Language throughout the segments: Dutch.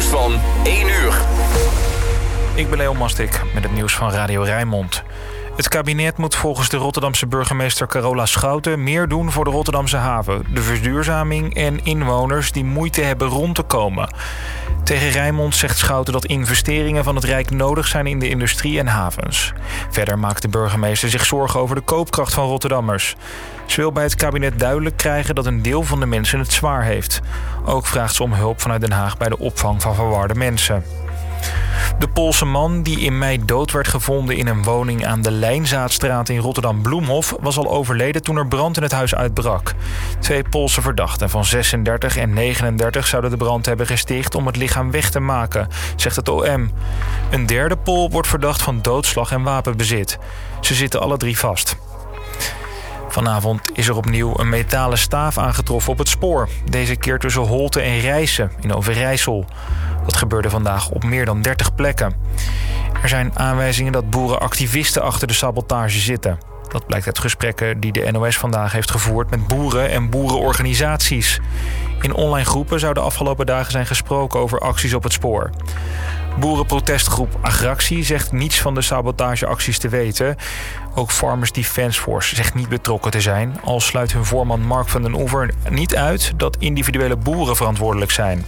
van 1 uur. Ik ben Leon Mastik met het nieuws van Radio Rijnmond. Het kabinet moet volgens de Rotterdamse burgemeester Carola Schouten meer doen voor de Rotterdamse haven, de verduurzaming en inwoners die moeite hebben rond te komen. Tegen Rijnmond zegt Schouten dat investeringen van het Rijk nodig zijn in de industrie en havens. Verder maakt de burgemeester zich zorgen over de koopkracht van Rotterdammers. Ze wil bij het kabinet duidelijk krijgen dat een deel van de mensen het zwaar heeft. Ook vraagt ze om hulp vanuit Den Haag bij de opvang van verwarde mensen. De Poolse man die in mei dood werd gevonden in een woning aan de Lijnzaadstraat in Rotterdam-Bloemhof was al overleden toen er brand in het huis uitbrak. 2 Poolse verdachten van 36 en 39 zouden de brand hebben gesticht om het lichaam weg te maken, zegt het OM. Een derde Pool wordt verdacht van doodslag en wapenbezit. Ze zitten alle 3 vast. Vanavond is er opnieuw een metalen staaf aangetroffen op het spoor. Deze keer tussen Holte en Rijssen in Overijssel. Dat gebeurde vandaag op meer dan 30 plekken. Er zijn aanwijzingen dat boerenactivisten achter de sabotage zitten. Dat blijkt uit gesprekken die de NOS vandaag heeft gevoerd met boeren en boerenorganisaties. In online groepen zou de afgelopen dagen zijn gesproken over acties op het spoor. Boerenprotestgroep Agractie zegt niets van de sabotageacties te weten. Ook Farmers Defence Force zegt niet betrokken te zijn, al sluit hun voorman Mark van den Oever niet uit dat individuele boeren verantwoordelijk zijn.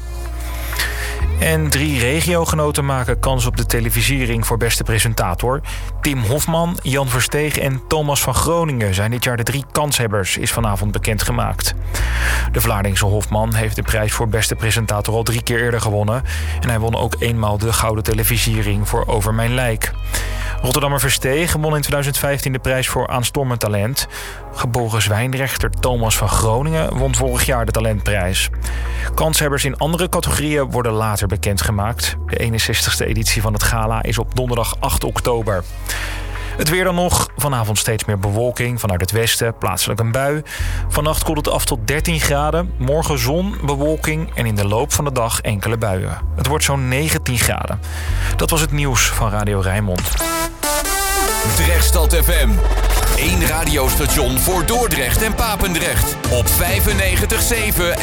En 3 regiogenoten maken kans op de televisiering voor beste presentator. Tim Hofman, Jan Versteeg en Thomas van Groningen zijn dit jaar de 3 kanshebbers, is vanavond bekendgemaakt. De Vlaardingse Hofman heeft de prijs voor beste presentator al 3 keer eerder gewonnen. En hij won ook eenmaal de gouden televisiering voor Over Mijn Lijk. Rotterdammer Versteeg won in 2015 de prijs voor aanstormend talent. Geboren Zwijnrechter Thomas van Groningen won vorig jaar de talentprijs. Kanshebbers in andere categorieën worden later bekendgemaakt. De 61ste editie van het gala is op donderdag 8 oktober. Het weer dan nog. Vanavond steeds meer bewolking vanuit het westen, plaatselijk een bui. Vannacht koelt het af tot 13 graden. Morgen zon, bewolking en in de loop van de dag enkele buien. Het wordt zo'n 19 graden. Dat was het nieuws van Radio Rijnmond. Drechtstad FM. 1 radiostation voor Dordrecht en Papendrecht. Op 95.7